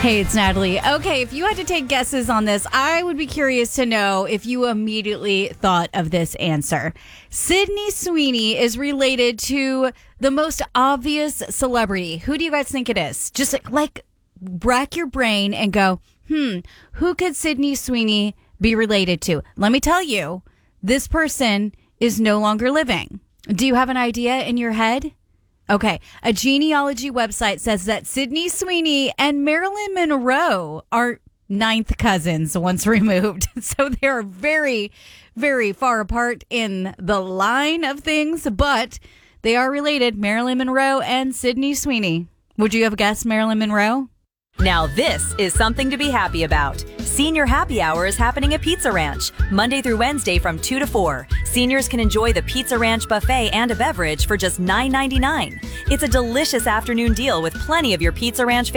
Hey, it's Natalie. Okay, if you had to take guesses on this, I would be curious to know if you immediately thought of this answer. Sydney Sweeney is related to the most obvious celebrity. Who do you guys think it is? Just like rack your brain and go, who could Sydney Sweeney be related to? Let me tell you, this person is no longer living. Do you have an idea in your head? Okay, a genealogy website says that Sydney Sweeney and Marilyn Monroe are ninth cousins once removed. So they are very, very far apart in the line of things, but they are related, Marilyn Monroe and Sydney Sweeney. Would you have guessed Marilyn Monroe? Now this is something to be happy about. Senior Happy Hour is happening at Pizza Ranch, Monday through Wednesday from 2 to 4. Seniors can enjoy the Pizza Ranch buffet and a beverage for just $9.99. It's a delicious afternoon deal with plenty of your Pizza Ranch